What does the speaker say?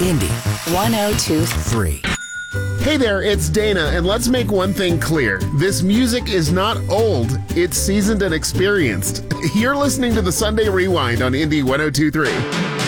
Indy 1023. Hey there, it's Dana, and let's make one thing clear. This music is not old, it's seasoned and experienced. You're listening to the Sunday Rewind on Indy 1023.